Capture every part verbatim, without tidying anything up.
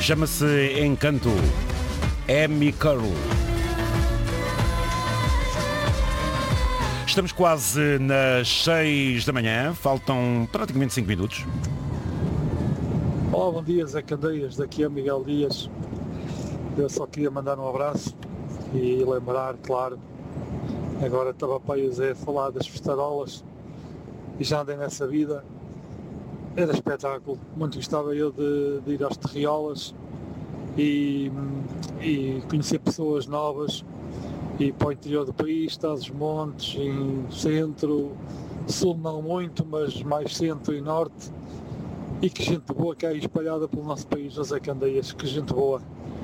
Chama-se Encanto. Amy Curl. Estamos quase nas seis da manhã, faltam praticamente cinco minutos. Olá, bom dia, Zé Candeias, daqui é Miguel Dias. Eu só queria mandar um abraço e lembrar, claro, agora estava para o Zé a falar das festarolas e já andei nessa vida. Era espetáculo, muito gostava eu de, de ir às terriolas e, e conhecer pessoas novas, e para o interior do país, Trás-os-Montes, em centro, sul não muito, mas mais centro e norte, e que gente boa que há aí espalhada pelo nosso país, José Candeias, que gente boa.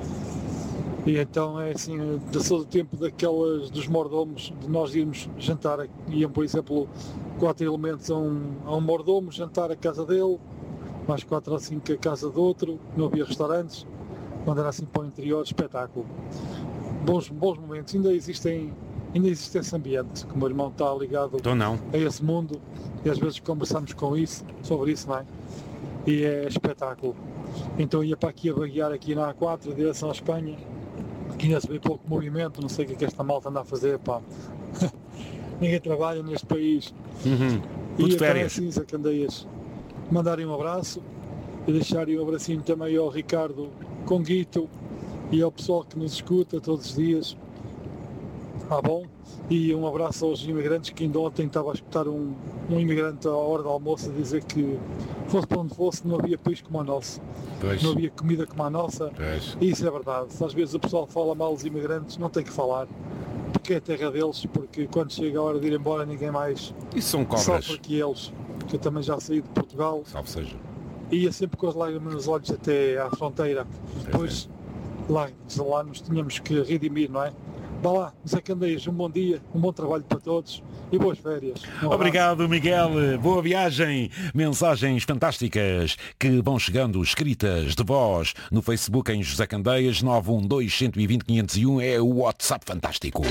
E então é assim, da sou do tempo daquelas dos mordomos, de nós irmos jantar, iam por exemplo quatro elementos a um, a um mordomo, jantar a casa dele, mais quatro ou cinco a casa do outro, não havia restaurantes, quando era assim para o interior, espetáculo. Bons, bons momentos, ainda existem, ainda existe esse ambiente, que o meu irmão está ligado Então não. a esse mundo, e às vezes conversamos com isso, sobre isso, não é? E é espetáculo. Então ia para aqui a vaguear aqui na A quatro, em direção à Espanha, que ainda se vê pouco movimento, não sei o que é que esta malta anda a fazer, pá. Ninguém trabalha neste país. Uhum. E de então é férias. assim, Zé Candeias, mandarem um abraço e deixarem um abracinho também ao Ricardo Conguito e ao pessoal que nos escuta todos os dias. Ah, bom? E um abraço aos imigrantes, que ainda ontem estava a escutar um, um imigrante à hora do almoço a dizer que fosse para onde fosse não havia país como o nosso. Pois. Não havia comida como a nossa. Pois. E isso é verdade. Às vezes o pessoal fala mal dos imigrantes, não tem que falar, porque é a terra deles, porque quando chega a hora de ir embora ninguém mais Isso são sofre cobras. que eles. Que eu também já saí de Portugal, Salve seja. ia sempre com as lágrimas nos olhos até à fronteira. Depois lá, lá nos tínhamos que redimir, não é? Vá lá, Zé Candeias, um bom dia, um bom trabalho para todos e boas férias. Um abraço. Obrigado, Miguel. Boa viagem. Mensagens fantásticas que vão chegando escritas de voz no Facebook em José Candeias. Nove um dois, um dois zero, quinhentos e um é o WhatsApp fantástico.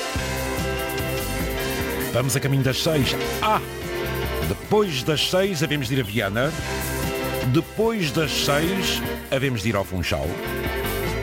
Vamos a caminho das seis. Ah! Depois das seis havemos de ir a Viana. Depois das seis havemos de ir ao Funchal.